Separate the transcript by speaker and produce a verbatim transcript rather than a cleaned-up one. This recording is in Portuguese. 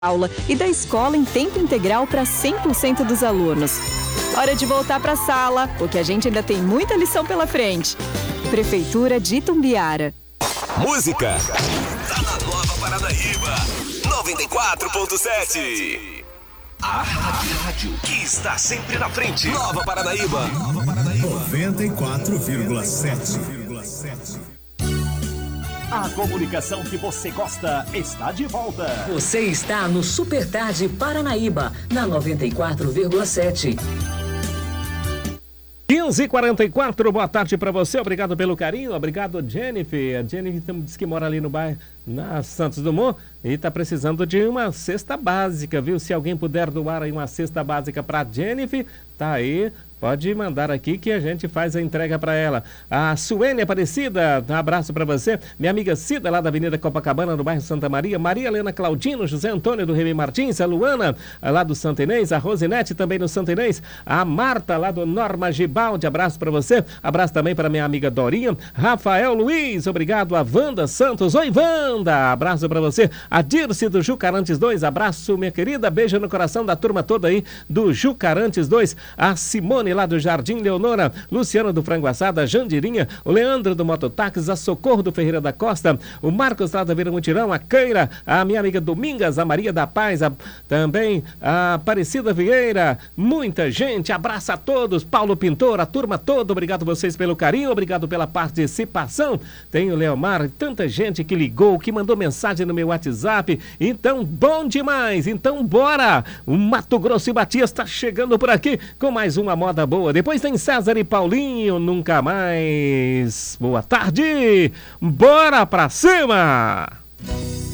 Speaker 1: aula e da escola em tempo integral para cem por cento dos alunos. Hora de voltar para a sala, porque a gente ainda tem muita lição pela frente. Prefeitura de Itumbiara.
Speaker 2: Música tá na Nova Paranaíba, noventa e quatro ponto sete. A rádio que está sempre na frente. Nova Paranaíba. Nova Paranaíba.
Speaker 3: noventa e quatro vírgula sete.
Speaker 4: A comunicação que você gosta está de volta.
Speaker 5: Você está no Super Tarde Paranaíba, na noventa e quatro vírgula sete.
Speaker 6: quinze e quarenta e quatro, boa tarde para você, obrigado pelo carinho, obrigado Jennifer. A Jennifer diz que mora ali no bairro, na Santos Dumont, e está precisando de uma cesta básica, viu? Se alguém puder doar aí uma cesta básica para Jennifer, tá aí. Pode mandar aqui que a gente faz a entrega para ela. A Suene Aparecida, um abraço para você. Minha amiga Cida, lá da Avenida Copacabana, no bairro Santa Maria. Maria Helena Claudino, José Antônio do Remy Martins. A Luana, lá do Santa Inês. A Rosinete, também no Santa Inês. A Marta, lá do Norma Gibaldi, abraço para você. Abraço também para minha amiga Dorinha. Rafael Luiz, obrigado. A Wanda Santos. Oi, Wanda, abraço para você. A Dirce do Jucarantes dois, abraço, minha querida. Beijo no coração da turma toda aí do Jucarantes dois. A Simone, lá do Jardim Leonora, Luciano do Frango Assada, Jandirinha, o Leandro do Mototáxis, a Socorro do Ferreira da Costa, o Marcos lá da Vila Mutirão, a Keira, a minha amiga Domingas, a Maria da Paz, a, também a Aparecida Vieira, muita gente, abraço a todos, Paulo Pintor, a turma toda, obrigado vocês pelo carinho, obrigado pela participação. Tem o Leomar, tanta gente que ligou, que mandou mensagem no meu WhatsApp, então bom demais, então bora, o Mato Grosso e Matias está chegando por aqui com mais uma moda boa. Depois tem César e Paulinho, nunca mais. Boa tarde, bora pra cima!